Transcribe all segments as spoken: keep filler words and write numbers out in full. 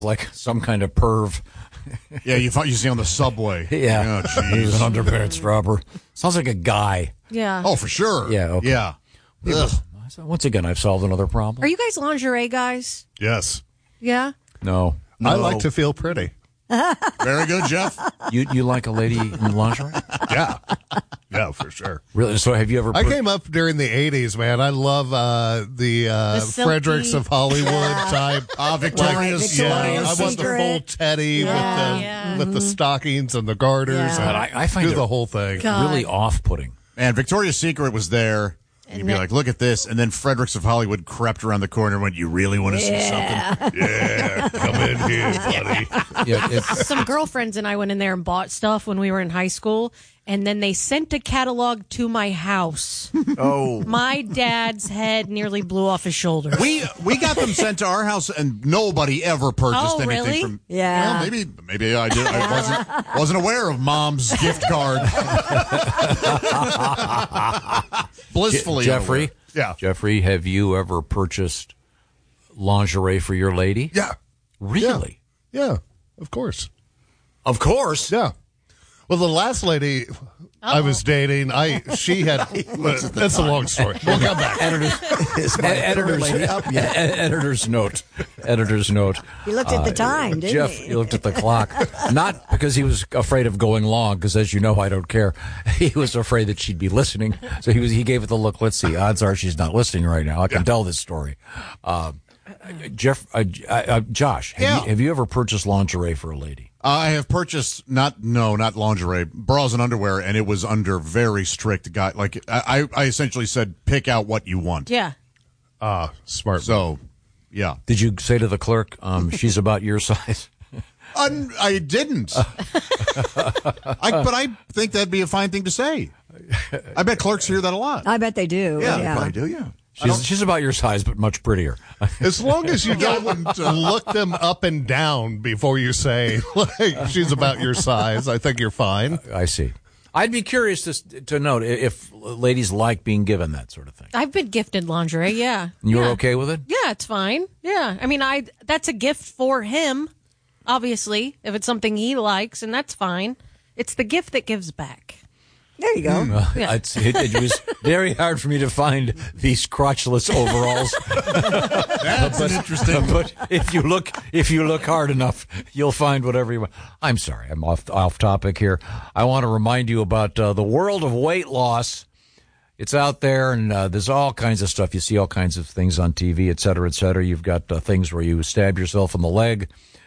like some kind of perv. Yeah, you thought you see on the subway. Yeah. Oh, He's jeez. an underpants dropper. Sounds like a guy. Yeah. Oh, for sure. Yeah, okay. Yeah. Ugh. So once again, I've solved another problem. Are you guys lingerie guys? Yes. Yeah. No. No. I like to feel pretty. Very good, Jeff. You you like a lady in lingerie? Yeah. Yeah, for sure. Really? So have you ever... I put- came up during the eighties, man. I love uh, the, uh, The silky- Fredericks of Hollywood type. Uh, Victoria's Victoria's Yeah, I Victoria's want the Secret. full teddy Yeah. with the Yeah. with the stockings and the garters. Yeah. And But I, I find do it the whole thing. God. really off-putting. And Victoria's Secret was there. You'd be then- like, look at this. And then Fredericks of Hollywood crept around the corner and went, you really want to see something? Yeah, come in here, buddy. Yeah, it's, Some girlfriends and I went in there and bought stuff when we were in high school, and then they sent a catalog to my house. Oh. My dad's head nearly blew off his shoulders. We we got them sent to our house, and nobody ever purchased Oh, anything really? from. Yeah. Well, maybe maybe I did. I wasn't wasn't aware of Mom's gift card. Blissfully, Jeffrey? unaware. Yeah. Jeffrey, have you ever purchased lingerie for your lady? Yeah, Really? yeah, of course. Of course. Yeah. Well, the last lady I was dating, I she had. That's a long story. We'll come back. Editor's, editor's, editor's note. Editor's note. He looked at the time, didn't Jeff, he? he looked at the clock. Not because he was afraid of going long, because as you know, I don't care. He was afraid that she'd be listening, so he was. He gave it the look. Let's see. Odds are she's not listening right now. I can tell this story. Um, Jeff, uh, uh, Josh, have, Yeah. you, have you ever purchased lingerie for a lady? I have purchased not no not lingerie, bras and underwear, and it was under very strict guide. Like I I essentially said, pick out what you want. Yeah. Ah, smart. So, yeah. Did you say to the clerk, um, she's about your size? Un- I didn't. I, but I think that'd be a fine thing to say. I bet clerks hear that a lot. I bet they do. Yeah, Yeah. I do. Yeah. She's, she's about your size, but much prettier. As long as you don't look them up and down before you say, like, she's about your size, I think you're fine. I see. I'd be curious to to note if ladies like being given that sort of thing. I've been gifted lingerie, yeah. You're yeah. okay with it? Yeah, it's fine. Yeah. I mean, I that's a gift for him, obviously, if it's something he likes, and that's fine. It's the gift that gives back. There you go. Uh, it's, it, it was very hard for me to find these crotchless overalls. That's an interesting. But if you look, if you look hard enough, you'll find whatever you want. I'm sorry, I'm off off topic here. I want to remind you about uh, the world of weight loss. It's out there, and uh, there's all kinds of stuff. You see all kinds of things on T V, et cetera, et cetera. You've got uh, things where you stab yourself in the leg,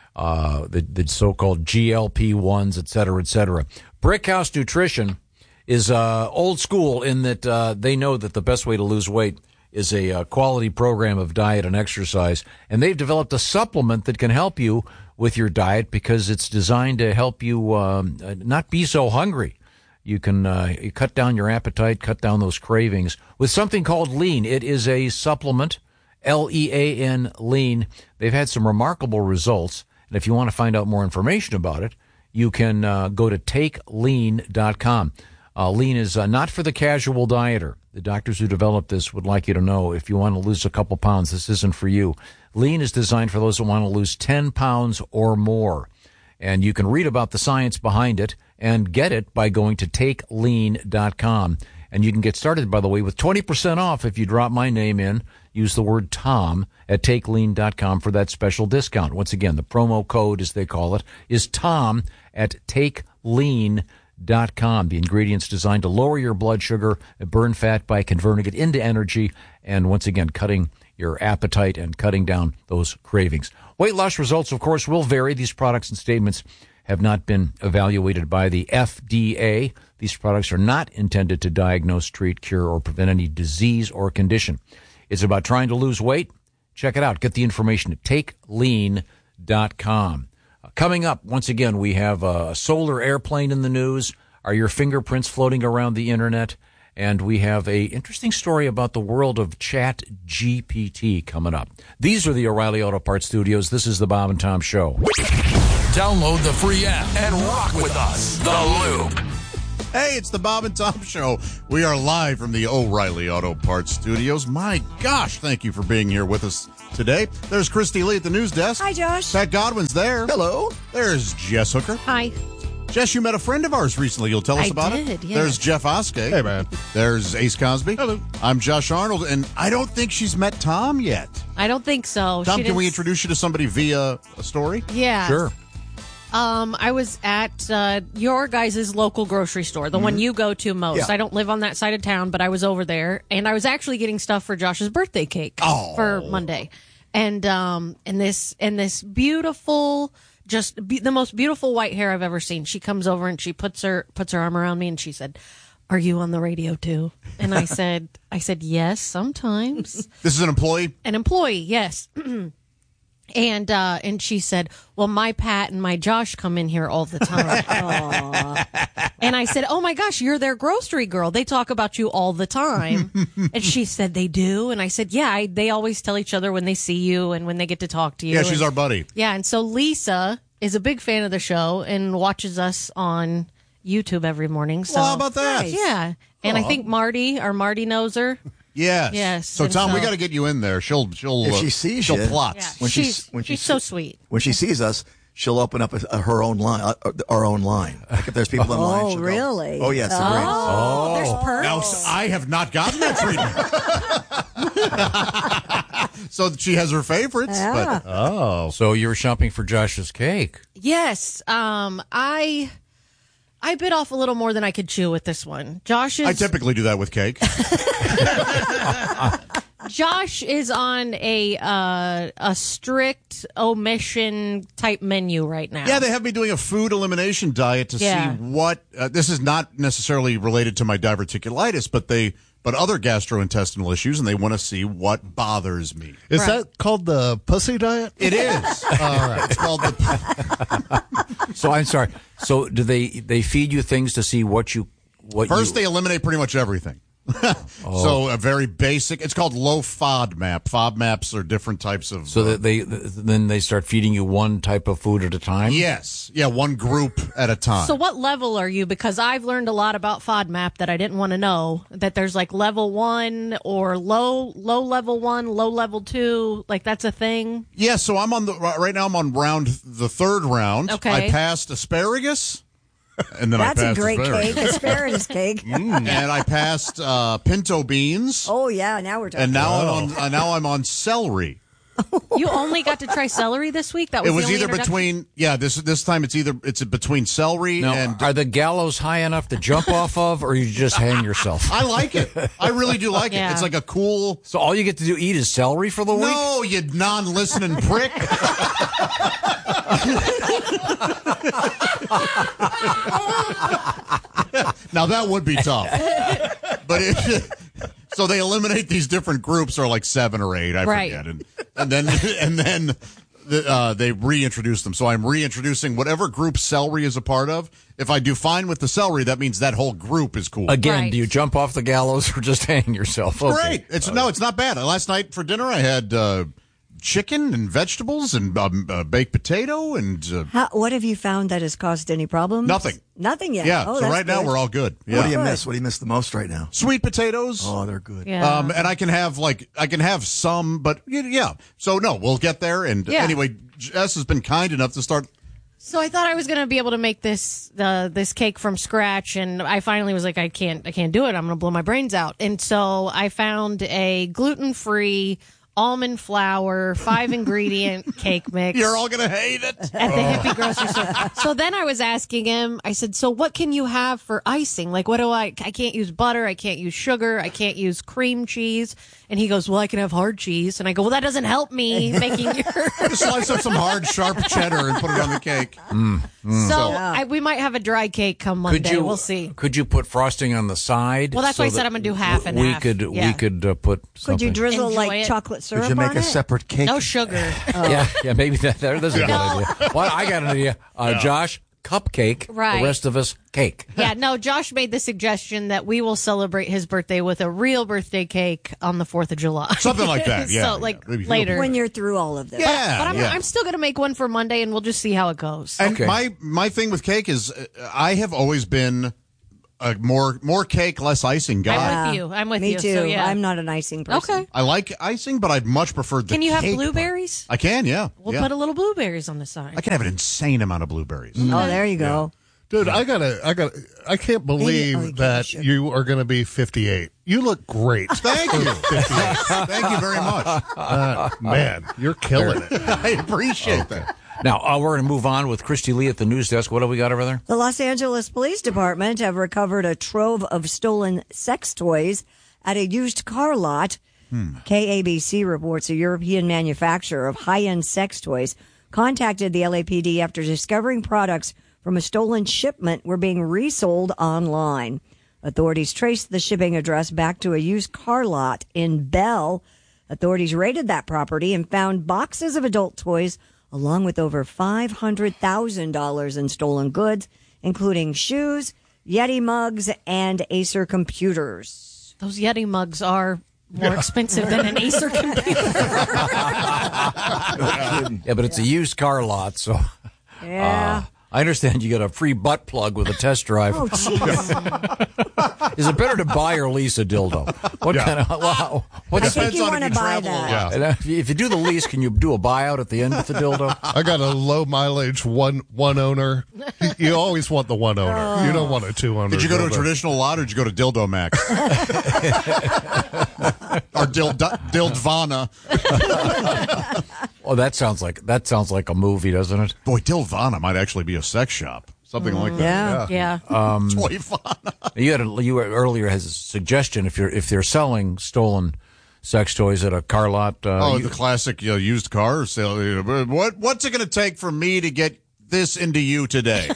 uh, the, the so-called G L P ones, et cetera, et cetera. Brickhouse Nutrition is uh, old school in that uh, they know that the best way to lose weight is a uh, quality program of diet and exercise. And they've developed a supplement that can help you with your diet because it's designed to help you um, not be so hungry. You can uh, you cut down your appetite, cut down those cravings with something called Lean. It is a supplement, L E A N, Lean. They've had some remarkable results. And if you want to find out more information about it, you can uh, go to take lean dot com. Uh, lean is uh, not for the casual dieter. The doctors who developed this would like you to know if you want to lose a couple pounds, this isn't for you. Lean is designed for those who want to lose ten pounds or more. And you can read about the science behind it and get it by going to take lean dot com. And you can get started, by the way, with twenty percent off if you drop my name in. Use the word Tom at take lean dot com for that special discount. Once again, the promo code, as they call it, is Tom at take lean dot com. The ingredients designed to lower your blood sugar, burn fat by converting it into energy, and once again, cutting your appetite and cutting down those cravings. Weight loss results, of course, will vary. These products and statements have not been evaluated by the F D A. These products are not intended to diagnose, treat, cure, or prevent any disease or condition. It's about trying to lose weight. Check it out. Get the information at take lean dot com. Coming up, once again, we have a solar airplane in the news. Are your fingerprints floating around the internet? And we have a interesting story about the world of Chat G P T coming up. These are the O'Reilly Auto Parts Studios. This is the Bob and Tom Show. Download the free app and rock with us. The Loop. Hey, it's the Bob and Tom Show. We are live from the O'Reilly Auto Parts Studios. My gosh, thank you for being here with us today. There's Christy Lee at the news desk. Hi, Josh. Pat Godwin's there. Hello. There's Jess Hooker. Hi. Jess, you met a friend of ours recently. You'll tell us I about did, it. yes. There's Jeff Oskey. Hey, man. There's Ace Cosby. Hello. I'm Josh Arnold, and I don't think she's met Tom yet. I don't think so. Tom, She can we didn't- introduce you to somebody via a story? Yeah. Sure. Um, I was at uh, your guys' local grocery store, the one you go to most. Yeah. I don't live on that side of town, but I was over there, and I was actually getting stuff for Josh's birthday cake Oh. for Monday, and um, and this and this beautiful, just be- the most beautiful white hair I've ever seen. She comes over and she puts her puts her arm around me, and she said, "Are you on the radio too?" And I said, "I said yes, sometimes." This is an employee? An employee, yes. And uh, and she said, "Well, my Pat and my Josh come in here all the time." And I said, "Oh my gosh, you're their grocery girl. They talk about you all the time." And she said, "They do." And I said, "Yeah, I, they always tell each other when they see you and when they get to talk to you." Yeah, she's And- our buddy. Yeah, and so Lisa is a big fan of the show and watches us on YouTube every morning. So Well, how about that? Nice. yeah, and I think Marty, our Marty knows her. Yes. Yes, So, and Tom, we so- got to get you in there. She'll, she'll, If uh, she sees she'll you- plot. Yeah, When she's she's- when she's she- so sweet. When she sees us, she'll open up a, a, her own line, uh, our own line. Like if there's people in line, Oh, she'll go, really? oh, yes. agreed. Oh, there's perks. Now, s- I have not gotten that treatment. So she has her favorites. Yeah. But Oh. So you were shopping for Josh's cake. Yes, um, I I bit off a little more than I could chew with this one. Josh I is typically do that with cake. Josh is on a uh, a strict omission type menu right now. Yeah, they have me doing a food elimination diet to Yeah. see what. Uh, this is not necessarily related to my diverticulitis, but they but other gastrointestinal issues, and they want to see what bothers me. Is Right. that called the pussy diet? It is. All right. It's called the. So I'm sorry. So do they they feed you things to see what you what First, you, they eliminate pretty much everything. So a very basic. It's called low FODMAP. FODMAPs are different types of. so uh, that they then they start feeding you one type of food at a time. yes, yeah, one group at a time. So what level are you? Because I've learned a lot about FODMAP that I didn't want to know. That there's like level one or low low level one, low level two. Like that's a thing. Yeah, so I'm on the right now. I'm on round the third round. Okay. I passed asparagus, and then That's I a passed great asparagus. cake, asparagus cake. and I passed uh, pinto beans, Oh yeah, now we're talking. and now I'm on. Uh, now I'm on celery. You only got to try celery this week. That was It was the only either introduction? between. Yeah, this this time it's either it's between celery Now, and. are the gallows high enough to jump off of, or you just hang yourself? I like it. I really do like Yeah. it. It's like a cool. So all you get to do eat is celery for the week. No, you non-listening prick. Now that would be tough. But it, so they eliminate these different groups, or like seven or eight, I Right. forget, and and then and then the, uh, they reintroduce them. So I'm reintroducing whatever group celery is a part of. If I do fine with the celery, that means that whole group is cool. Again, Right. do you jump off the gallows or just hang yourself? Okay. Great. It's no, it's not bad. Last night for dinner, I had uh, chicken and vegetables and um, uh, baked potato and uh, How, what have you found that has caused any problems? Nothing. Nothing yet. yeah. Oh, so that's right now good. we're all good. What do Yeah. you Good. miss? What do you miss the most right now? Sweet potatoes. Oh, they're good. Yeah. Um, and I can have like I can have some, but y- yeah. So no, we'll get there. And Yeah. anyway, Jess has been kind enough to start. So I thought I was going to be able to make this uh, this cake from scratch, and I finally was like, I can't, I can't do it. I'm going to blow my brains out. And so I found a gluten free almond flour five ingredient cake mix. You're all gonna hate it. at the hippie grocery store. So then I was asking him, I said, so what can you have for icing? Like, what do I, I can't use butter. I can't use sugar. I can't use cream cheese. And he goes, well, I can have hard cheese. And I go, well, that doesn't help me making your. Just slice up some hard, sharp cheddar and put it on the cake. So I, we might have a dry cake come Monday. Could you? We'll see. Could you put frosting on the side? Well, that's why I so said that I'm gonna do half and we half. could Yeah. we could uh, put. Could Something. you drizzle Enjoy like it. chocolate syrup Could you make on a it? separate cake? No sugar. Yeah, yeah, maybe that, that that's a good No. idea. Well, I got an idea. Uh, Josh, cupcake. Right. The rest of us, cake. Yeah, no, Josh made the suggestion that we will celebrate his birthday with a real birthday cake on the fourth of July. Something like that, yeah, so, yeah. like, Maybe- later. When you're through all of this. Yeah, But I'm, yeah. I'm still going to make one for Monday, and we'll just see how it goes. And Okay. my my thing with cake is, uh, I have always been a more more cake, less icing guy. I'm with you. I'm with Me you. too. So, yeah. I'm not an icing person. Okay. I like icing, but I'd much prefer the Can you have cake part. blueberries? I can, yeah. We'll yeah. put a little blueberries on the side. I can have an insane amount of blueberries. Oh, there you go. Dude, I gotta, I gotta, I can't believe oh, you can't that sugar. you are going to be fifty-eight. You look great. Thank you. Thank you very much. Uh, man, you're killing it. I appreciate that. Now, uh, we're going to move on with Christy Lee at the news desk. What do we got over there? The Los Angeles Police Department have recovered a trove of stolen sex toys at a used car lot. K A B C reports a European manufacturer of high-end sex toys contacted the L A P D after discovering products from a stolen shipment were being resold online. Authorities traced the shipping address back to a used car lot in Bell. Authorities raided that property and found boxes of adult toys along with over five hundred thousand dollars in stolen goods, including shoes, Yeti mugs, and Acer computers. Those Yeti mugs are more expensive than an Acer computer. Yeah, but it's a used car lot, so Yeah. I understand you get a free butt plug with a test drive. Oh, jeez. Is it better to buy or lease a dildo? What Yeah. kind of? Wow, I what's think you on if want to you buy travel a that. lot. And if you, if you do the lease, can you do a buyout at the end with the dildo? I got a low mileage one one owner. You always want the one owner. You don't want a two owner. Did you go to a dildo. traditional lot or did you go to Dildo Max? or Dild Dildvana? Oh, that sounds like that sounds like a movie, doesn't it? Boy, Dildvana might actually be a sex shop. Something like that. Yeah. Yeah. Toyvana. You had a, you were earlier has a suggestion if you're if they're selling stolen sex toys at a car lot. Uh, Oh, you- the classic you know, used car sale. You know, What what's it going to take for me to get this into you today?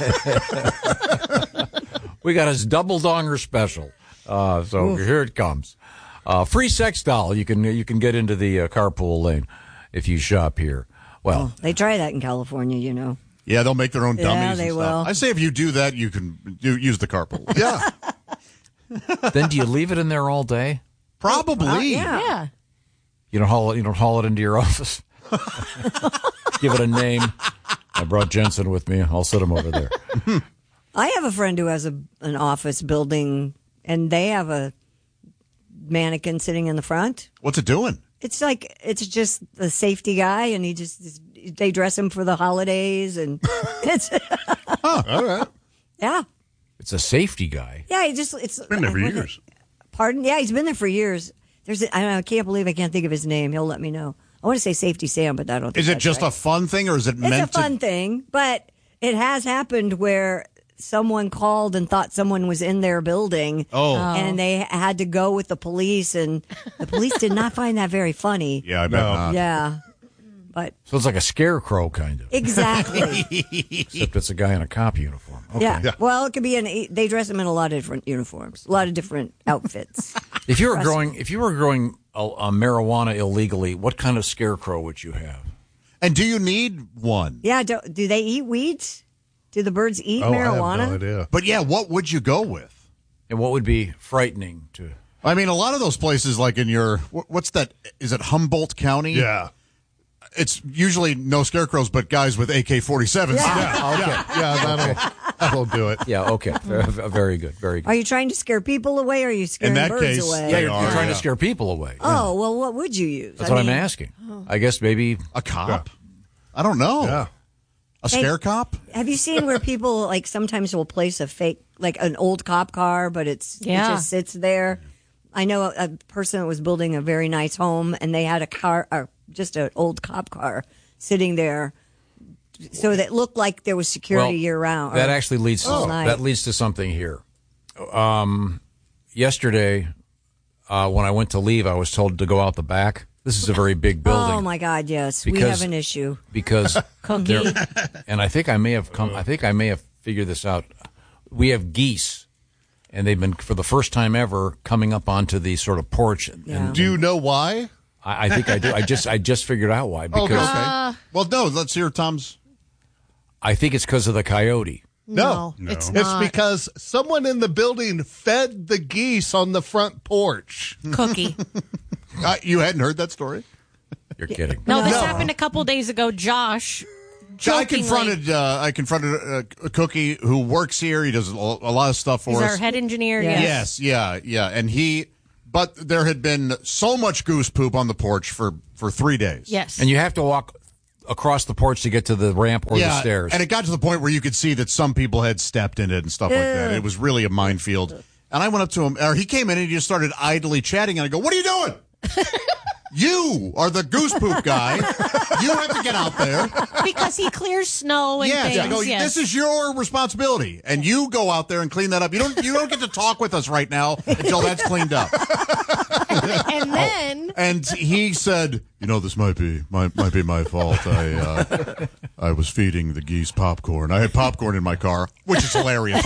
we got his double donger special. Uh, so here it comes. Uh, free sex doll. You can you can get into the uh, carpool lane if you shop here. Well, They try that in California, you know. Yeah, they'll make their own Yeah, dummies. they and will. stuff. I say if you do that, you can do, use the carpool. Yeah. then do you leave it in there all day? Probably. Uh, yeah. Yeah. You don't haul it. You don't haul it into your office. Give it a name. I brought Jensen with me. I'll sit him over there. I have a friend who has a an office building, and they have a mannequin sitting in the front. What's it doing? It's like it's just the safety guy, and he just they dress him for the holidays, and it's All right. yeah, It's a safety guy. yeah. He just it's Been there for what- years. Pardon? Yeah, he's been there for years. There's a, I, don't know, I can't believe I can't think of his name. He'll let me know. I want to say Safety Sam, but I don't. think Is it that's just right. a fun thing, or is it It's meant a fun to? thing, but it has happened where someone called and thought someone was in their building. Oh. And they had to go with the police, and the police did not find that very funny. Yeah, I bet No. not. Yeah. But So it's like a scarecrow kind of, exactly. except it's a guy in a cop uniform. Okay. Yeah. Well, it could be an. They dress them in a lot of different uniforms, a lot of different outfits. If you were growing, if you were growing a, a marijuana illegally, what kind of scarecrow would you have? And do you need one? Yeah. Do, do they eat weeds? Do the birds eat Oh, marijuana? I have no idea. But yeah, what would you go with? And what would be frightening to? I mean, a lot of those places, like in your wh- what's that? Is it Humboldt County? Yeah. It's usually no scarecrows, but guys with A K forty-sevens. Yeah. Okay. Yeah, that'll, that'll do it. Yeah. Okay. Very good. Very good. Are you trying to scare people away, or are you scaring that birds case, away? Yeah, They you're, are, you're trying yeah. to scare people away. Oh well, what would you use? That's I what mean, I'm asking. I guess maybe. A cop? I don't know. Yeah. A scare cop? Have you seen where people like sometimes will place a fake, like an old cop car, but it's Yeah. it just sits there? I know a, a person that was building a very nice home, and they had a car, or just an old cop car, sitting there, so that it looked like there was security year round. That or- actually leads to Oh. Nice. that leads to something here. Um, yesterday, uh, when I went to leave, I was told to go out the back. This is a very big building. Oh my God! Yes, we Because- have an issue. because Cookie. there- and I think I may have come. I think I may have figured this out. We have geese, and they've been for the first time ever coming up onto the sort of porch. And, Yeah. Do you know why? I, I think I do. I just I just figured out why because Okay. okay. well, no, let's hear Tom's. I think it's because of the coyote. No, No, it's It's not. because someone in the building fed the geese on the front porch. Cookie. Uh, you hadn't heard that story? You're kidding. No, this No. happened a couple days ago. Josh I confronted uh, I confronted uh, a Cookie who works here. He does a, a lot of stuff for He's us. our head engineer. Yes. Yes. Yes, yeah, yeah, and he. But there had been so much goose poop on the porch for for three days. Yes. And you have to walk across the porch to get to the ramp or yeah, the stairs. and it got to the point where you could see that some people had stepped in it and stuff like that. It was really a minefield. And I went up to him, or he came in and he just started idly chatting, and I go, "What are you doing?" You are the goose poop guy. You have to get out there. Because he clears snow and Yes, things. I go, yes. this is your responsibility, and you go out there and clean that up. You don't. You don't get to talk with us right now until that's cleaned up. And then And he said, "You know, this might be might, might be my fault. I uh, I was feeding the geese popcorn. I had popcorn in my car, which is hilarious.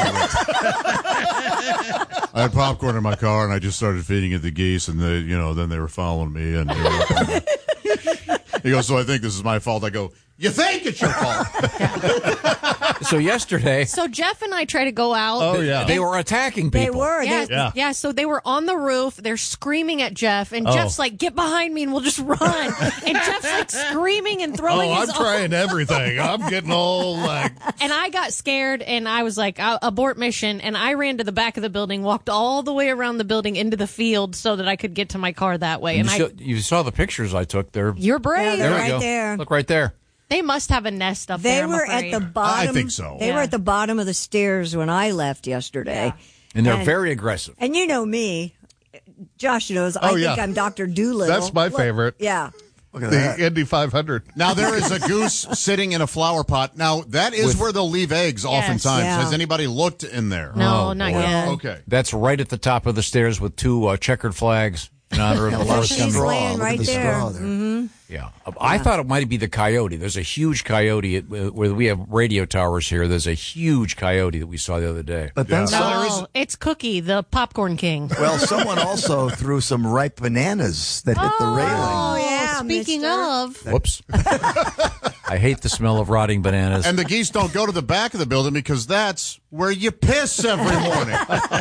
I had popcorn in my car, and I just started feeding it to the geese, and they, you know, then they were following me, and they were, he goes, so I think this is my fault. I go, you think it's your fault? So yesterday, So Jeff and I try to go out. Oh, yeah. they were attacking They people. were. Yeah, They- yeah, Yeah. So they were on the roof. They're screaming at Jeff, and Oh. Jeff's like, "Get behind me, and we'll just run." And Jeff's like screaming and Oh, throwing I'm his arm. trying everything. I'm getting all like, And I got scared, and I was like, "Uh, "Abort mission!" And I ran to the back of the building, walked all the way around the building into the field so that I could get to my car that way. You, And I, saw, you saw the pictures I took there. you're Yeah, brave. they're There we right go. there. Look right there. They must have a nest up They there. I'm were at afraid. the bottom. I think so. They Yeah. were at the bottom of the stairs when I left yesterday. And they're And- very aggressive. And you know me. Josh knows. I Oh, think yeah. I'm Doctor Doolittle. That's my Look, favorite. Yeah. Look at that. the Indy five hundred. Now there is a goose sitting in a flower pot. Now that is With- where they'll leave eggs. Oftentimes, Yeah. has anybody looked in there? No, Oh, not boy. yet. Okay. That's right at the top of the stairs with two uh, checkered flags in honor of the Look at last the She's country. straw. laying Look right at the there. straw there. Yeah. I thought it might be the coyote. There's a huge coyote at, where we have radio towers here. There's a huge coyote that we saw the other day. But then No, some, it's Cookie, the popcorn king. well, someone also threw some ripe bananas that hit the railing. Oh, yeah. Speaking mister. of, Whoops. I hate the smell of rotting bananas. And the geese don't go to the back of the building because that's where you piss every morning.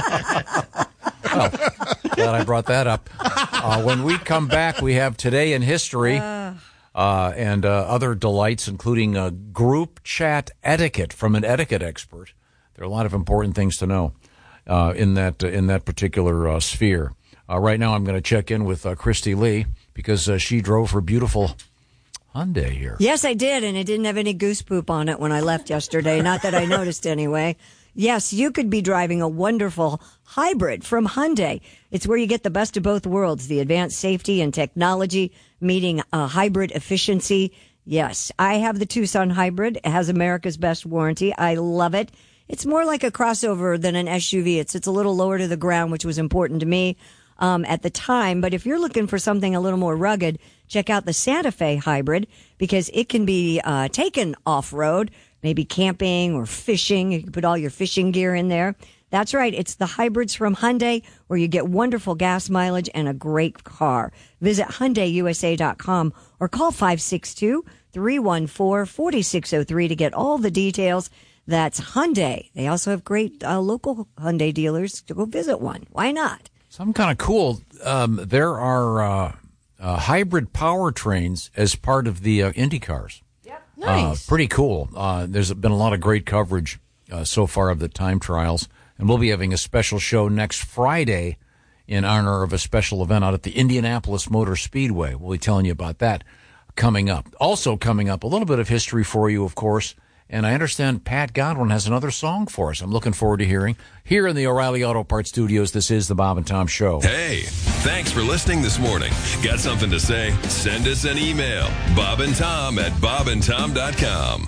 Glad I brought that up. Uh, when we come back, we have Today in History uh, and uh, other delights, including uh, group chat etiquette from an etiquette expert. There are a lot of important things to know uh, in that uh, in that particular uh, sphere. Uh, right now, I'm going to check in with uh, Christy Lee because uh, she drove her beautiful Hyundai here. Yes, I did, and it didn't have any goose poop on it when I left yesterday. Not that I noticed anyway. Yes, you could be driving a wonderful hybrid from Hyundai. It's where you get the best of both worlds, the advanced safety and technology meeting uh, hybrid efficiency. Yes, I have the Tucson hybrid. It has America's best warranty. I love it. It's more like a crossover than an S U V. It's, it's a little lower to the ground, which was important to me um, at the time. But if you're looking for something a little more rugged, check out the Santa Fe hybrid because it can be uh, taken off-road, maybe camping or fishing. You can put all your fishing gear in there. That's right. It's the hybrids from Hyundai where you get wonderful gas mileage and a great car. Visit Hyundai U S A dot com or call five six two, three one four, four six zero three to get all the details. That's Hyundai. They also have great uh, local Hyundai dealers to go visit one. Why not? Some kind of cool. Um, there are uh, uh, hybrid powertrains as part of the uh, Indy cars. nice. Uh, pretty cool. Uh, there's been a lot of great coverage uh, so far of the time trials, and we'll be having a special show next Friday in honor of a special event out at the Indianapolis Motor Speedway. We'll be telling you about that coming up. Also coming up, a little bit of history for you, of course, and I understand Pat Godwin has another song for us. I'm looking forward to hearing. Here in the O'Reilly Auto Parts Studios, this is the Bob and Tom Show. Hey, thanks for listening this morning. Got something to say? Send us an email. Bob and Tom at bob and tom dot com.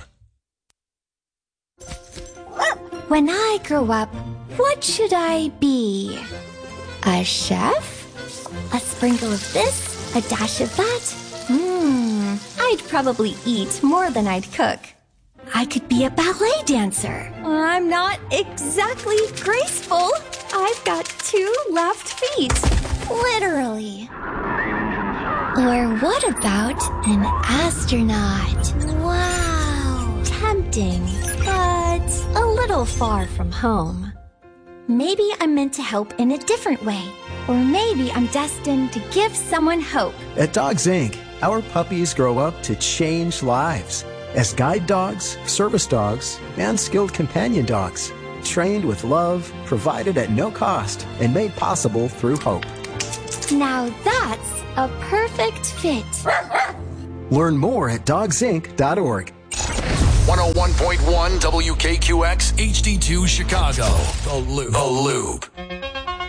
When I grow up, what should I be? A chef? A sprinkle of this? A dash of that? Hmm, I'd probably eat more than I'd cook. I could be a ballet dancer. I'm not exactly graceful. I've got two left feet. Literally. Or what about an astronaut? Wow. Tempting, but a little far from home. Maybe I'm meant to help in a different way. Or maybe I'm destined to give someone hope. At Dogs Incorporated, our puppies grow up to change lives. as guide dogs, service dogs, and skilled companion dogs. Trained with love, provided at no cost, and made possible through hope. Now that's a perfect fit. Learn more at dogs inc dot org. one oh one point one W K Q X H D two Chicago. The Loop. The Loop.